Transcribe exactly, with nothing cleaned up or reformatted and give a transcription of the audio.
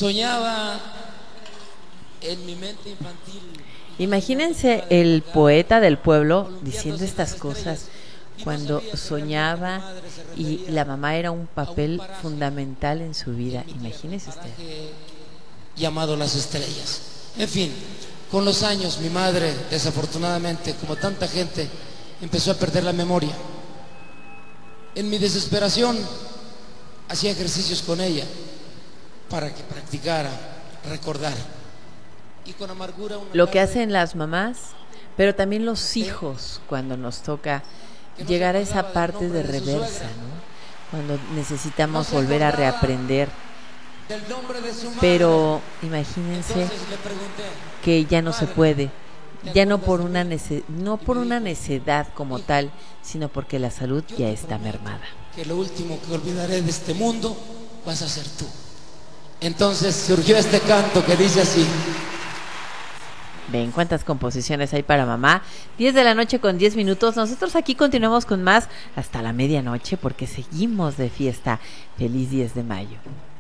soñaba en mi mente infantil. Imagínense el poeta del pueblo diciendo estas cosas cuando soñaba y la mamá era un papel fundamental en su vida. Imagínese usted. Llamado Las Estrellas. En fin, con los años mi madre, desafortunadamente, como tanta gente, empezó a perder la memoria. En mi desesperación hacía ejercicios con ella para que practicara recordar. Y con amargura una Lo que tarde, hacen las mamás, pero también los hijos cuando nos toca llegar a esa parte de reversa, ¿no? Cuando necesitamos no volver a reaprender. del nombre de su madre. Pero imagínense Entonces le pregunté, que ya no se puede, ya no por una nece- no por una necedad como tal, sino porque la salud ya está mermada. que lo último que olvidaré de este mundo vas a ser tú. Entonces surgió este canto que dice así. Ven cuántas composiciones hay para mamá. diez de la noche con diez minutos. Nosotros aquí continuamos con más hasta la medianoche porque seguimos de fiesta. Feliz diez de mayo.